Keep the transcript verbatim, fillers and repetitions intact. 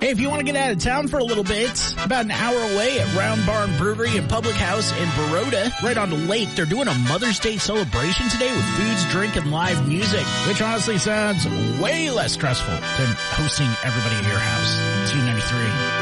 Hey, if you want to get out of town for a little bit, about an hour away at Round Barn Brewery and Public House in Baroda, right on the lake, they're doing a Mother's Day celebration today with foods, drink, and live music, which honestly sounds way less stressful than hosting everybody at your house. T ninety-three.